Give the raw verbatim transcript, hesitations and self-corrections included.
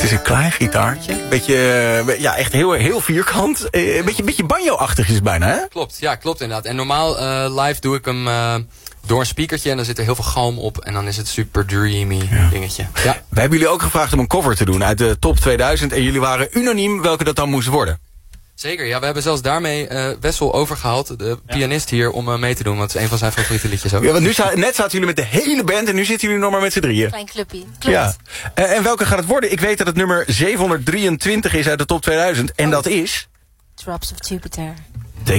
is een klein gitaartje. Beetje, uh, ja, echt heel, heel vierkant. Uh, een beetje, beetje banjo-achtig is het bijna, hè? Klopt, ja, klopt inderdaad. En normaal uh, live doe ik hem uh, door een speakertje en dan zit er heel veel galm op. En dan is het super dreamy ja. dingetje. Ja. We hebben jullie ook gevraagd om een cover te doen uit de top tweeduizend. En jullie waren unaniem welke dat dan moest worden. Zeker, ja, we hebben zelfs daarmee uh, Wessel overgehaald, de ja. pianist hier, om uh, mee te doen. Want het is een van zijn favoriete liedjes ook. Ja, want nu sta, net zaten jullie met de hele band en nu zitten jullie nog maar met z'n drieën. Klein clubje, klopt. Ja. Uh, en welke gaat het worden? Ik weet dat het nummer zevenhonderddrieëntwintig is uit de top tweeduizend. En oh. dat is... Drops of Jupiter.